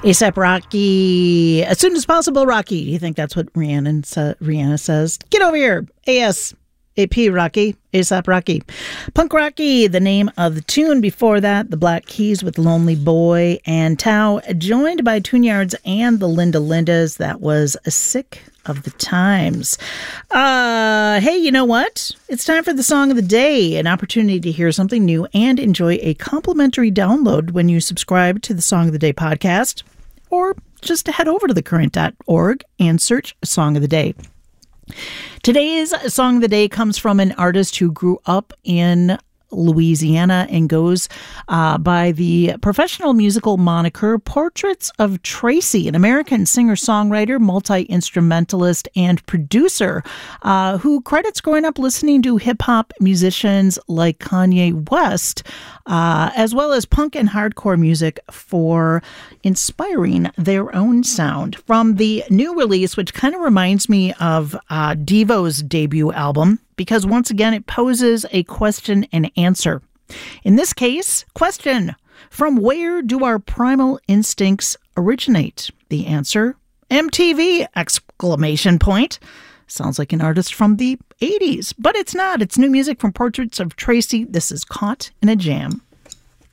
A$AP Rocky, as soon as possible, Rocky. You think that's what Rihanna says? Get over here. A$AP Rocky, A$AP Rocky. Punk Rocky, the name of the tune. Before that, the Black Keys with Lonely Boy and Tao, joined by Tune-Yards and the Linda Lindas. That was a Sick of the Times. Hey, you know what? It's time for the Song of the Day, an opportunity to hear something new and enjoy a complimentary download when you subscribe to the Song of the Day podcast, or just head over to thecurrent.org and search Song of the Day. Today's Song of the Day comes from an artist who grew up in Louisiana and goes by the professional musical moniker Portraits of Tracy, an American singer-songwriter, multi-instrumentalist, and producer who credits growing up listening to hip-hop musicians like Kanye West, as well as punk and hardcore music for inspiring their own sound. From the new release, which kind of reminds me of Devo's debut album, because once again, it poses a question and answer. In this case, question: from where do our primal instincts originate? The answer: MTV! Exclamation point. Sounds like an artist from the 80s, but it's not. It's new music from Portraits of Tracy. This is Caught in a Jam.